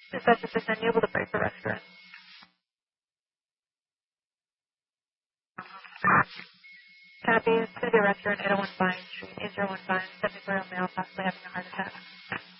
Dispatch assistant, able to break the restaurant. Copy. It's going to be a restaurant, 801 Vine Street, 801 Vine, 74-year-old male, possibly having a heart attack.